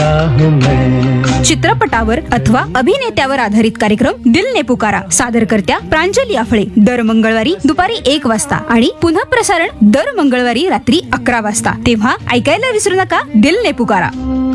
गया हूँ मैं। चित्रपटावर अथवा अभिनेत्यावर आधारित कार्यक्रम दिल ने पुकारा सादरकर्त्या प्रांजली आफळे दर मंगळवारी दुपारी 1 वाजता आणि पुन्हा प्रसारण दर मंगळवारी रात्री 11 वाजता. तेव्हा ऐकायला विसरू नका दिल ने पुकारा.